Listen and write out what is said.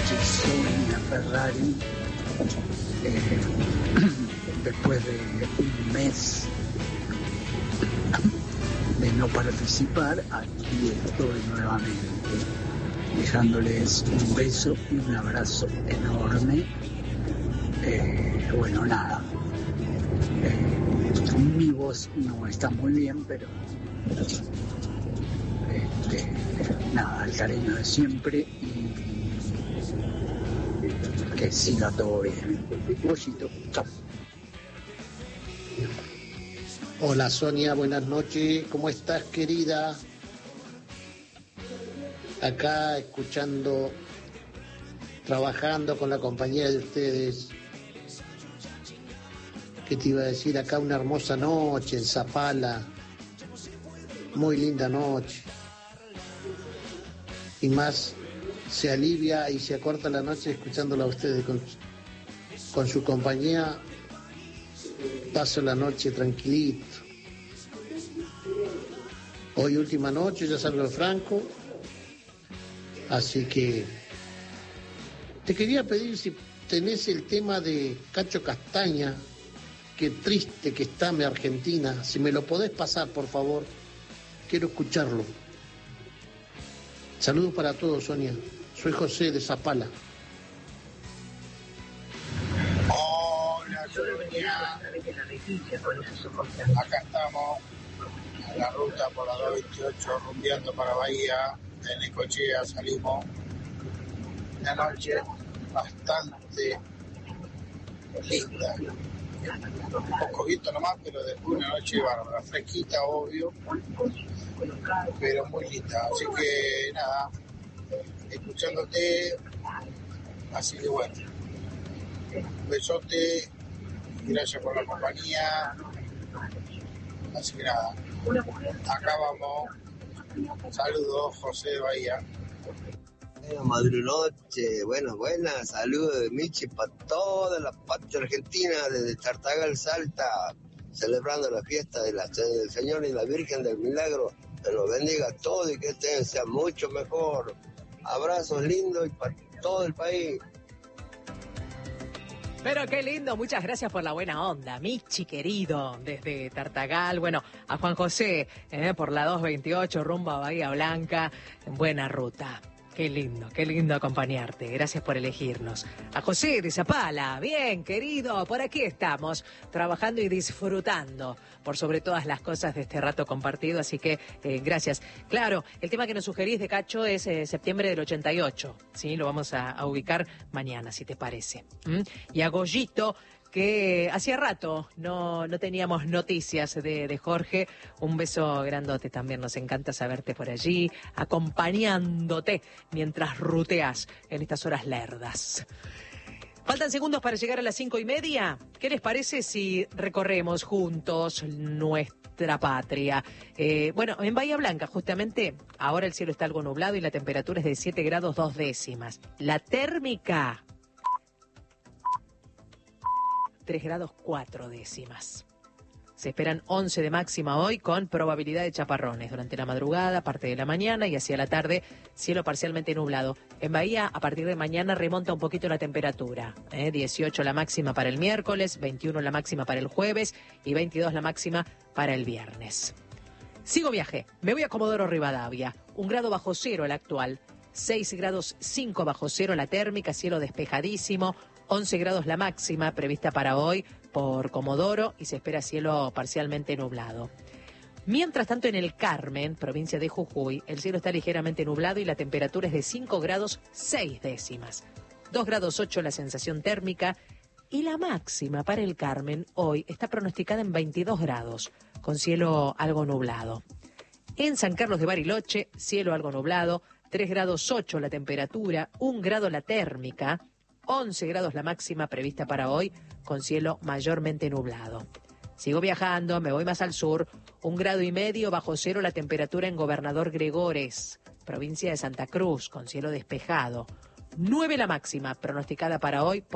noche Sonia Ferrari, después de un mes de no participar, aquí estoy nuevamente, dejándoles un beso y un abrazo enorme. Bueno, nada, mi voz no está muy bien, pero nada, el cariño de siempre y que siga todo bien. Besito, chao. Hola Sonia, buenas noches, ¿cómo estás querida? Acá escuchando, trabajando con la compañía de ustedes. ¿Qué te iba a decir? Acá una hermosa noche en Zapala, muy linda noche. Y más se alivia y se acorta la noche escuchándola a ustedes con su compañía. Paso la noche tranquilito. Hoy última noche, ya salgo de Franco. Así que te quería pedir si tenés el tema de Cacho Castaña. Qué triste que está mi Argentina. Si me lo podés pasar, por favor. Quiero escucharlo. Saludos para todos, Sonia. Soy José de Zapala. Hola, Sonia. Acá estamos en la ruta por la 228, rumbeando para Bahía. En Necochea salimos. Una noche bastante linda. Un poco viento nomás, pero después una noche bárbara, fresquita, obvio, pero muy linda. Así que nada, escuchándote, así que bueno, un besote, gracias por la compañía. Así que nada, acá vamos. Saludos, José de Bahía. Madrunoche, buenas, saludos de Michi para toda la patria argentina, desde Tartagal, Salta, celebrando la fiesta del Señor y la Virgen del Milagro. Que los bendiga a todos y que estén sea mucho mejor. Abrazos lindos y para todo el país. Pero qué lindo, muchas gracias por la buena onda, Michi querido, desde Tartagal. Bueno, a Juan José, por la 228, rumbo a Bahía Blanca, buena ruta. Qué lindo acompañarte. Gracias por elegirnos. A José de Zapala, bien, querido, por aquí estamos, trabajando y disfrutando por sobre todas las cosas de este rato compartido, así que gracias. Claro, el tema que nos sugerís de Cacho es septiembre del 88, ¿sí? Lo vamos a ubicar mañana, si te parece. Y a Goyito, que hacía rato no teníamos noticias de Jorge. Un beso grandote también, nos encanta saberte por allí, acompañándote mientras ruteas en estas horas lerdas. Faltan segundos para llegar a las 5:30. ¿Qué les parece si recorremos juntos nuestra patria? Bueno, en Bahía Blanca, justamente, ahora el cielo está algo nublado y la temperatura es de 7 grados 2 décimas. La térmica, 3 grados 4 décimas. Se esperan 11 de máxima hoy con probabilidad de chaparrones durante la madrugada, parte de la mañana y hacia la tarde, cielo parcialmente nublado. En Bahía, a partir de mañana remonta un poquito la temperatura. 18 la máxima para el miércoles, 21 la máxima para el jueves y 22 la máxima para el viernes. Sigo viaje, me voy a Comodoro Rivadavia, 1 grado bajo cero el actual, 6 grados 5 bajo cero la térmica, cielo despejadísimo, 11 grados la máxima prevista para hoy por Comodoro y se espera cielo parcialmente nublado. Mientras tanto, en el Carmen, provincia de Jujuy, el cielo está ligeramente nublado y la temperatura es de 5 grados 6 décimas. 2 grados 8 la sensación térmica y la máxima para el Carmen hoy está pronosticada en 22 grados, con cielo algo nublado. En San Carlos de Bariloche, cielo algo nublado, 3 grados 8 la temperatura, 1 grado la térmica, 11 grados la máxima prevista para hoy, con cielo mayormente nublado. Sigo viajando, me voy más al sur, 1,5 grados bajo cero la temperatura en Gobernador Gregores, provincia de Santa Cruz, con cielo despejado. 9 la máxima pronosticada para hoy.